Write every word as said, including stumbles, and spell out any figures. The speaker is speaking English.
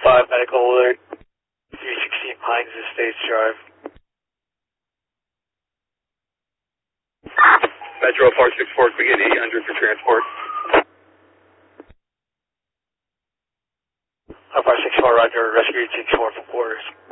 five, medical alert, three sixteen Pines Estates Drive. Metro Park six four, we get eight hundred for transport. Alpha six four, roger, rescue six four for quarters.